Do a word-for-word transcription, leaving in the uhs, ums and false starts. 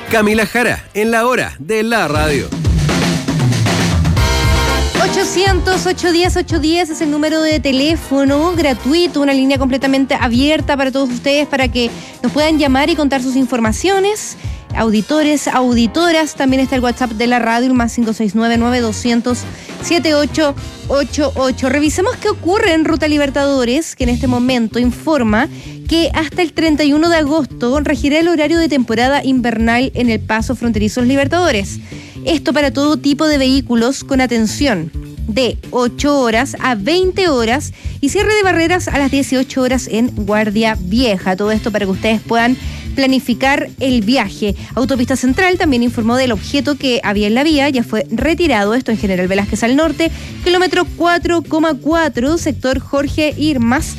Camila Jara, en la hora de la radio. ochocientos, ochocientos diez, ochocientos diez es el número de teléfono gratuito, una línea completamente abierta para todos ustedes para que nos puedan llamar y contar sus informaciones. Auditores, auditoras, también está el WhatsApp de la radio, el más cinco seis nueve, nueve dos cero cero, siete ocho ocho ocho. Revisemos qué ocurre en Ruta Libertadores, que en este momento informa que hasta el treinta y uno de agosto regirá el horario de temporada invernal en el paso fronterizo Los Libertadores. Esto para todo tipo de vehículos con atención de ocho horas a veinte horas y cierre de barreras a las dieciocho horas en Guardia Vieja. Todo esto para que ustedes puedan planificar el viaje. Autopista Central también informó del objeto que había en la vía, ya fue retirado, esto en General Velázquez al norte, kilómetro cuatro coma cuatro, sector Jorge Irmas,